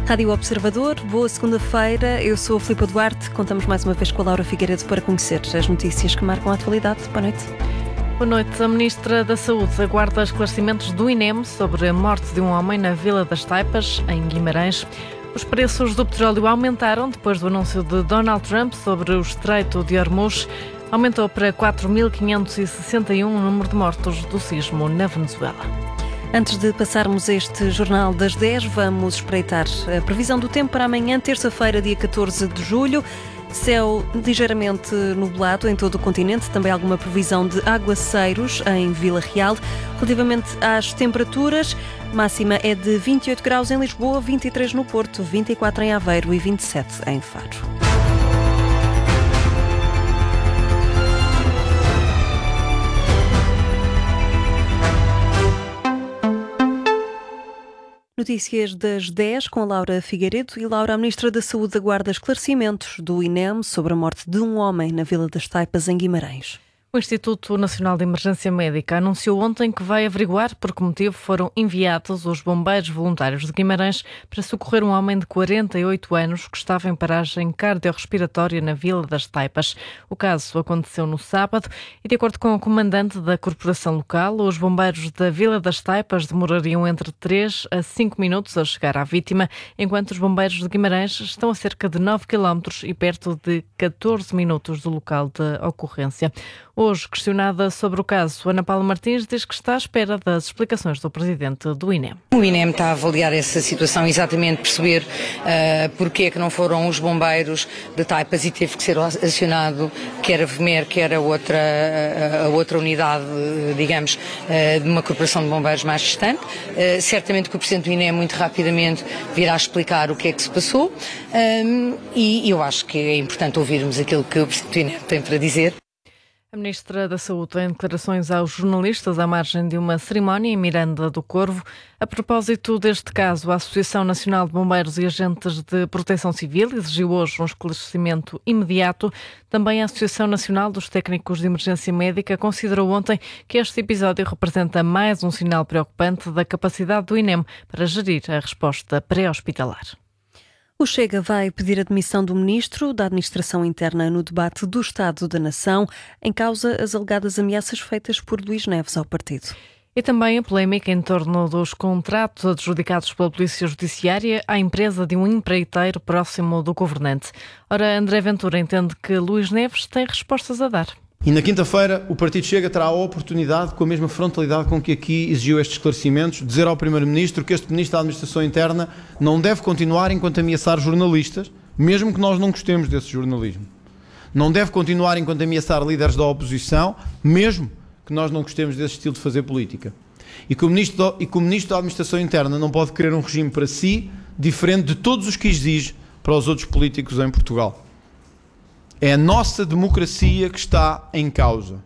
Rádio Observador, boa segunda-feira. Eu sou a Filipa Duarte. Contamos mais uma vez com a Laura Figueiredo para conhecer as notícias que marcam a atualidade. Boa noite. Boa noite. A Ministra da Saúde aguarda esclarecimentos do INEM sobre a morte de um homem na Vila das Taipas, em Guimarães. Os preços do petróleo aumentaram depois do anúncio de Donald Trump sobre o Estreito de Hormuz. Aumentou para 4.561 o número de mortos do sismo na Venezuela. Antes de passarmos este Jornal das 10, vamos espreitar a previsão do tempo para amanhã, terça-feira, dia 14 de julho. Céu ligeiramente nublado em todo o continente, também alguma previsão de aguaceiros em Vila Real. Relativamente às temperaturas, máxima é de 28 graus em Lisboa, 23 no Porto, 24 em Aveiro e 27 em Faro. Notícias das 10 com a Laura Figueiredo. E Laura, a Ministra da Saúde aguarda esclarecimentos do INEM sobre a morte de um homem na Vila das Taipas, em Guimarães. O Instituto Nacional de Emergência Médica anunciou ontem que vai averiguar por que motivo foram enviados os bombeiros voluntários de Guimarães para socorrer um homem de 48 anos que estava em paragem cardiorrespiratória na Vila das Taipas. O caso aconteceu no sábado e, de acordo com o comandante da corporação local, os bombeiros da Vila das Taipas demorariam entre 3 a 5 minutos a chegar à vítima, enquanto os bombeiros de Guimarães estão a cerca de 9 km e perto de 14 minutos do local da ocorrência. Hoje, questionada sobre o caso, Ana Paula Martins diz que está à espera das explicações do presidente do INEM. O INEM está a avaliar essa situação, exatamente perceber porque é que não foram os bombeiros de Taipas e teve que ser acionado quer a VMER, quer a outra unidade, digamos, de uma corporação de bombeiros mais distante. Certamente que o presidente do INEM muito rapidamente virá explicar o que é que se passou e eu acho que é importante ouvirmos aquilo que o presidente do INEM tem para dizer. A Ministra da Saúde em declarações aos jornalistas à margem de uma cerimónia em Miranda do Corvo. A propósito deste caso, a Associação Nacional de Bombeiros e Agentes de Proteção Civil exigiu hoje um esclarecimento imediato. Também a Associação Nacional dos Técnicos de Emergência Médica considerou ontem que este episódio representa mais um sinal preocupante da capacidade do INEM para gerir a resposta pré-hospitalar. O Chega vai pedir a demissão do Ministro da Administração Interna no debate do Estado da Nação, em causa as alegadas ameaças feitas por Luís Neves ao partido. E também a polémica em torno dos contratos adjudicados pela Polícia Judiciária à empresa de um empreiteiro próximo do governante. Ora, André Ventura entende que Luís Neves tem respostas a dar. E na quinta-feira o Partido Chega terá a oportunidade, com a mesma frontalidade com que aqui exigiu estes esclarecimentos, dizer ao Primeiro-Ministro que este Ministro da Administração Interna não deve continuar enquanto ameaçar jornalistas, mesmo que nós não gostemos desse jornalismo. Não deve continuar enquanto ameaçar líderes da oposição, mesmo que nós não gostemos desse estilo de fazer política. E que o Ministro da Administração Interna não pode querer um regime para si diferente de todos os que exige para os outros políticos em Portugal. É a nossa democracia que está em causa.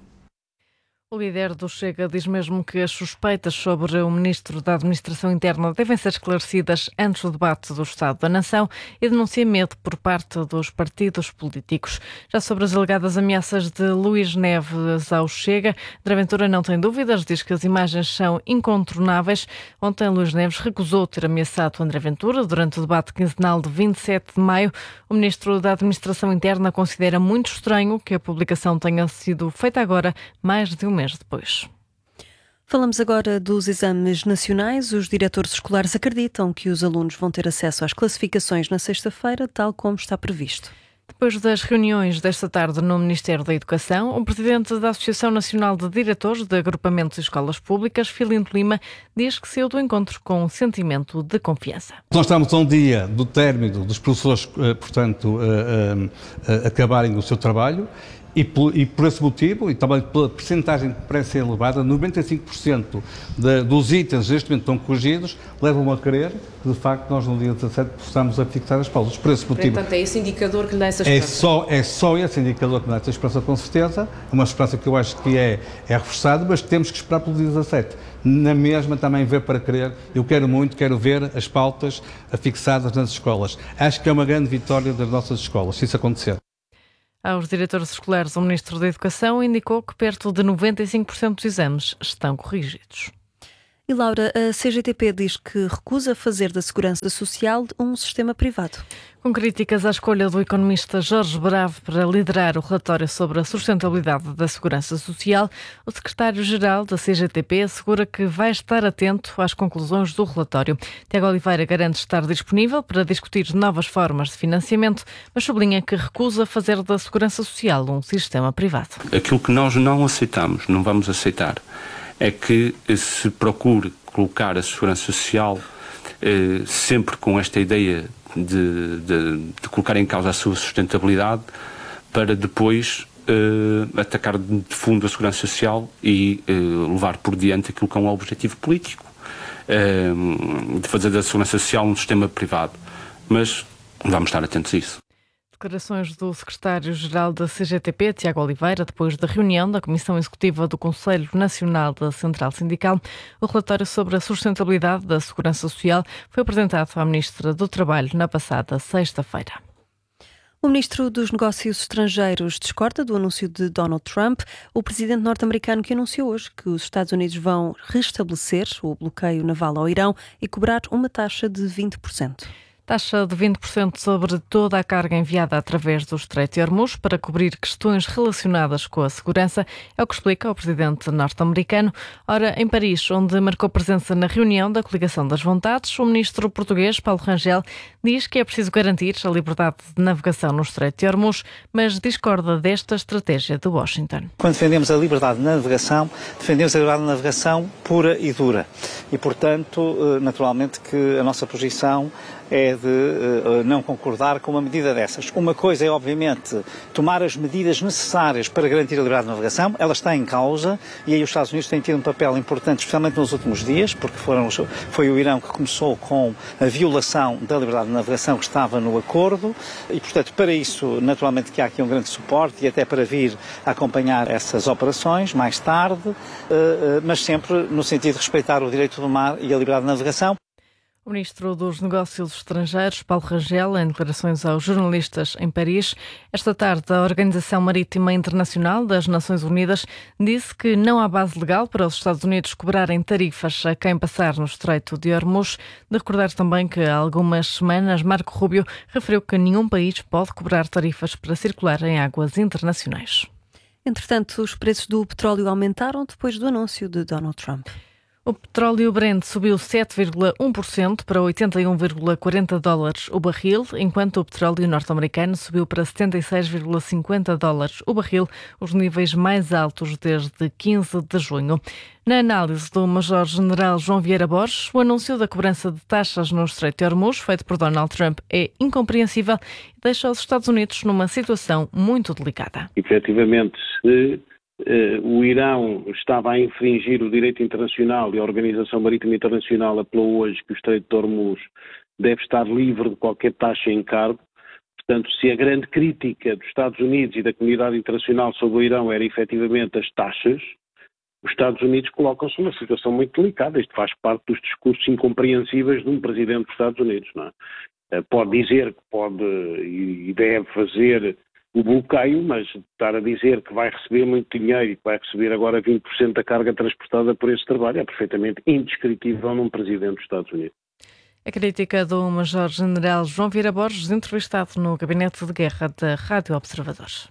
O líder do Chega diz mesmo que as suspeitas sobre o Ministro da Administração Interna devem ser esclarecidas antes do debate do Estado da Nação e denuncia medo por parte dos partidos políticos. Já sobre as alegadas ameaças de Luís Neves ao Chega, André Ventura não tem dúvidas, diz que as imagens são incontornáveis. Ontem Luís Neves recusou ter ameaçado André Ventura durante o debate quinzenal de 27 de maio. O Ministro da Administração Interna considera muito estranho que a publicação tenha sido feita agora, mais de um mês depois. Falamos agora dos exames nacionais. Os diretores escolares acreditam que os alunos vão ter acesso às classificações na sexta-feira, tal como está previsto. Depois das reuniões desta tarde no Ministério da Educação, o presidente da Associação Nacional de Diretores de Agrupamentos e Escolas Públicas, Filinto Lima, diz que saiu do encontro com um sentimento de confiança. Nós estamos a um dia do término dos professores, portanto, acabarem o seu trabalho. E por esse motivo, e também pela percentagem que parece ser elevada, 95% dos itens neste momento estão corrigidos, levam a crer que, de facto, nós no dia 17 possamos fixar as pausas. Por esse motivo. Portanto, é esse indicador que lhe dá essa esperança? É só esse indicador que lhe dá essa esperança, com certeza. É uma esperança que eu acho que é reforçada, mas que temos que esperar pelo dia 17. Na mesma também ver para crer. Eu quero ver as pautas fixadas nas escolas. Acho que é uma grande vitória das nossas escolas, se isso acontecer. Aos diretores escolares, o Ministro da Educação indicou que perto de 95% dos exames estão corrigidos. E Laura, a CGTP diz que recusa fazer da segurança social um sistema privado. Com críticas à escolha do economista Jorge Bravo para liderar o relatório sobre a sustentabilidade da segurança social, o secretário-geral da CGTP assegura que vai estar atento às conclusões do relatório. Tiago Oliveira garante estar disponível para discutir novas formas de financiamento, mas sublinha que recusa fazer da segurança social um sistema privado. Aquilo que nós não aceitamos, não vamos aceitar, é que se procure colocar a segurança social sempre com esta ideia de colocar em causa a sua sustentabilidade para depois atacar de fundo a segurança social e levar por diante aquilo que é um objetivo político, de fazer da segurança social um sistema privado. Mas vamos estar atentos a isso. Declarações do secretário-geral da CGTP, Tiago Oliveira, depois da reunião da Comissão Executiva do Conselho Nacional da Central Sindical. O relatório sobre a sustentabilidade da segurança social foi apresentado à Ministra do Trabalho na passada sexta-feira. O ministro dos Negócios Estrangeiros discorda do anúncio de Donald Trump, o presidente norte-americano, que anunciou hoje que os Estados Unidos vão restabelecer o bloqueio naval ao Irão e cobrar uma taxa de 20%. Taxa de 20% sobre toda a carga enviada através do Estreito de Hormuz para cobrir questões relacionadas com a segurança, é o que explica o presidente norte-americano. Ora, em Paris, onde marcou presença na reunião da Coligação das Vontades, o ministro português, Paulo Rangel, diz que é preciso garantir a liberdade de navegação no Estreito de Hormuz, mas discorda desta estratégia de Washington. Quando defendemos a liberdade de navegação, defendemos a liberdade de navegação pura e dura. E, portanto, naturalmente que a nossa posição é de não concordar com uma medida dessas. Uma coisa é, obviamente, tomar as medidas necessárias para garantir a liberdade de navegação. Ela está em causa e aí os Estados Unidos têm tido um papel importante, especialmente nos últimos dias, porque foi o Irão que começou com a violação da liberdade de navegação que estava no acordo e, portanto, para isso, naturalmente que há aqui um grande suporte e até para vir a acompanhar essas operações mais tarde, mas sempre no sentido de respeitar o direito do mar e a liberdade de navegação. O ministro dos Negócios Estrangeiros, Paulo Rangel, em declarações aos jornalistas em Paris, esta tarde a Organização Marítima Internacional das Nações Unidas disse que não há base legal para os Estados Unidos cobrarem tarifas a quem passar no Estreito de Hormuz. De recordar também que há algumas semanas Marco Rubio referiu que nenhum país pode cobrar tarifas para circular em águas internacionais. Entretanto, os preços do petróleo aumentaram depois do anúncio de Donald Trump. O petróleo Brent subiu 7,1% para 81,40 dólares o barril, enquanto o petróleo norte-americano subiu para 76,50 dólares o barril, os níveis mais altos desde 15 de junho. Na análise do Major-General João Vieira Borges, o anúncio da cobrança de taxas no Estreito de Hormuz, feito por Donald Trump, é incompreensível e deixa os Estados Unidos numa situação muito delicada. Efetivamente, se o Irão estava a infringir o direito internacional e a Organização Marítima Internacional apelou hoje que o Estreito de Hormuz deve estar livre de qualquer taxa em encargo. Portanto, se a grande crítica dos Estados Unidos e da comunidade internacional sobre o Irão era efetivamente as taxas, os Estados Unidos colocam-se numa situação muito delicada. Isto faz parte dos discursos incompreensíveis de um presidente dos Estados Unidos, não é? Pode dizer que pode e deve fazer o bloqueio, mas estar a dizer que vai receber muito dinheiro e que vai receber agora 20% da carga transportada por esse trabalho é perfeitamente indescritível num presidente dos Estados Unidos. A crítica do Major-General João Vieira Borges, entrevistado no Gabinete de Guerra da Rádio Observadores.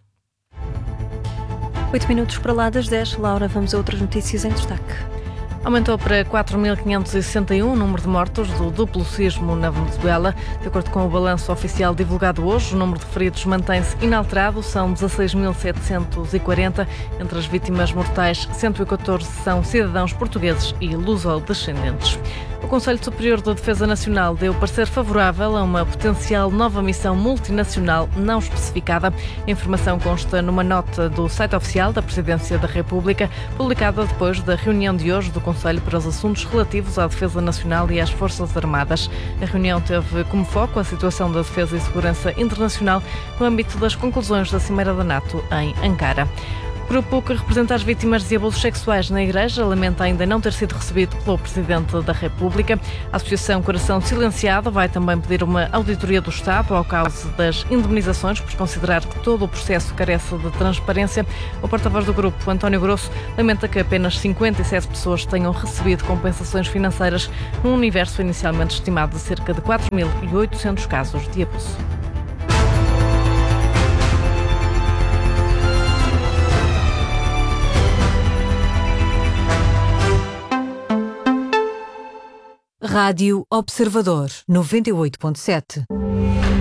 8 minutos para lá das 10. Laura, vamos a outras notícias em destaque. Aumentou para 4.561 o número de mortos do duplo sismo na Venezuela. De acordo com o balanço oficial divulgado hoje, o número de feridos mantém-se inalterado, são 16.740. Entre as vítimas mortais, 114 são cidadãos portugueses e luso-descendentes. O Conselho Superior da Defesa Nacional deu parecer favorável a uma potencial nova missão multinacional não especificada. A informação consta numa nota do site oficial da Presidência da República, publicada depois da reunião de hoje do Conselho para os assuntos relativos à Defesa Nacional e às Forças Armadas. A reunião teve como foco a situação da defesa e segurança internacional no âmbito das conclusões da Cimeira da NATO em Ankara. O grupo que representa as vítimas de abusos sexuais na Igreja lamenta ainda não ter sido recebido pelo Presidente da República. A Associação Coração Silenciado vai também pedir uma auditoria do Estado ao caso das indemnizações, por considerar que todo o processo carece de transparência. O porta-voz do grupo, António Grosso, lamenta que apenas 57 pessoas tenham recebido compensações financeiras num universo inicialmente estimado de cerca de 4.800 casos de abuso. Rádio Observador 98.7